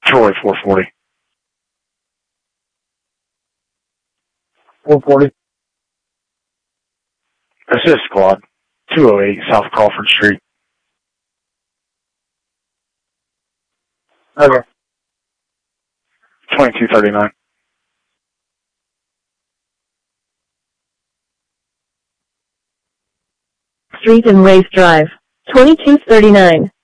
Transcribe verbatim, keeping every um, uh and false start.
Troy, four forty. four forty. Assist squad, two oh eight South Crawford Street. Okay. twenty-two thirty-nine. Street and Race Drive, twenty-two thirty-nine.